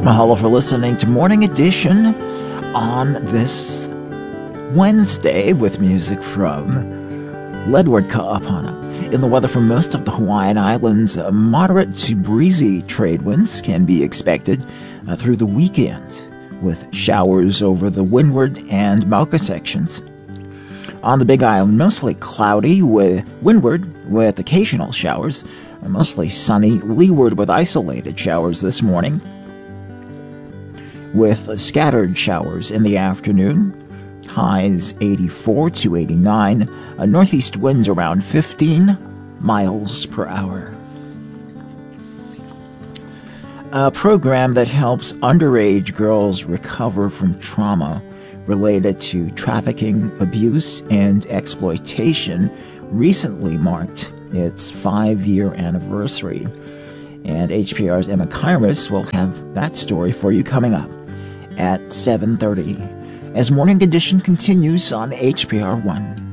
Mahalo for listening to Morning Edition on this Wednesday with music from Ledward Ka'apana. In the weather for most of the Hawaiian Islands, moderate to breezy trade winds can be expected through the weekend, with showers over the windward and Mauka sections. On the Big Island, mostly cloudy with windward with occasional showers, mostly sunny leeward with isolated showers this morning, with scattered showers in the afternoon. Highs 84 to 89, northeast winds around 15 miles per hour. A program that helps underage girls recover from trauma related to trafficking, abuse, and exploitation recently marked its 5-year anniversary. And HPR's Emma Kairos will have that story for you coming up at 7:30 as Morning Edition continues on HPR 1.